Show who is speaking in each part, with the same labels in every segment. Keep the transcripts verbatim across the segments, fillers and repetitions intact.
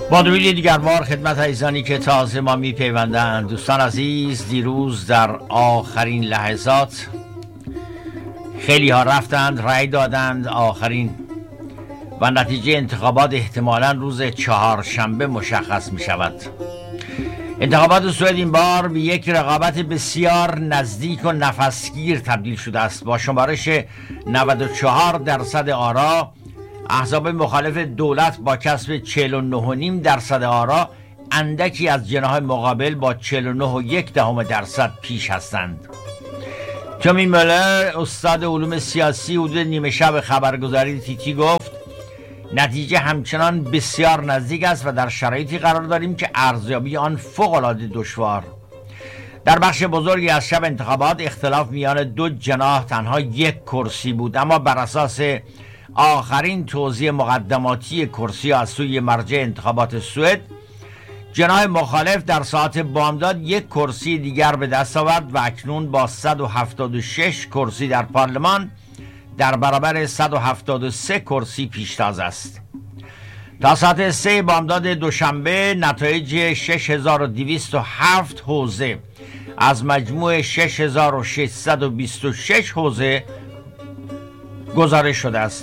Speaker 1: با درود دیگر بار خدمت عزیزانی که تازه ما می پیوندند. دوستان عزیز، دیروز در آخرین لحظات خیلی ها رفتند رأی دادند آخرین و نتیجه انتخابات احتمالاً روز چهارشنبه مشخص می شود. انتخابات سوئد این بار به یک رقابت بسیار نزدیک و نفسگیر تبدیل شده است. با شمارش نود و چهار درصد آرا، احزاب مخالف دولت با کسب چهل و نه و نیم درصد آرا اندکی از جناح مقابل با چهل و نه و یک دهم درصد پیش هستند. تومی مولر، استاد علوم سیاسی، حدود نیمه شب خبرگزاری تیتی گفت نتیجه همچنان بسیار نزدیک است و در شرایطی قرار داریم که ارزیابی آن فوق‌العاده دشوار. در بخش بزرگی از شب انتخابات اختلاف میان دو جناح تنها یک کرسی بود، اما بر اساس آخرین توزیع مقدماتی کرسی از سوی مرجع انتخابات سوئد، جناح مخالف در ساعت بامداد یک کرسی دیگر به دست آورد و اکنون با صد و هفتاد و شش کرسی در پارلمان در برابر صد و هفتاد و سه کرسی پیشتاز است. تا ساعت سه بامداد دوشنبه نتایج شش هزار و دویست و هفت حوزه از مجموع شش هزار و ششصد و بیست و شش حوزه گزارش شده است.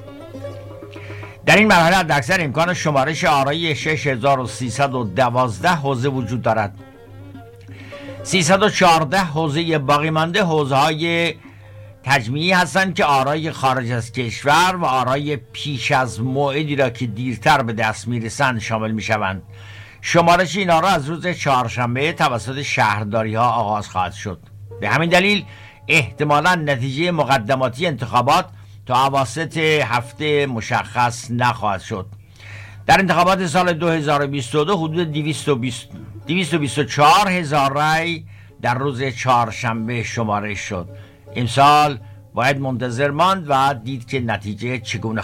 Speaker 1: در این مرحله حداکثر امکان شمارش آرای شش هزار و سیصد و دوازده حوزه وجود دارد. سیصد و چهارده حوزه باقی مانده حوزه های تجمیعی هستند که آرای خارج از کشور و آرای پیش از موعدی را که دیرتر به دست میرسند شامل میشوند. شمارش این آرا از روز چهارشنبه توسط شهرداری ها آغاز خواهد شد. به همین دلیل احتمالاً نتیجه مقدماتی انتخابات تا اواسط هفته مشخص نخواهد شد. در انتخابات سال دو هزار و بیست و دو حدود دویست و بیست و چهار هزار رای در روز چهارشنبه شمارش شد. امسال باید منتظر ماند و دید که نتیجه چگونه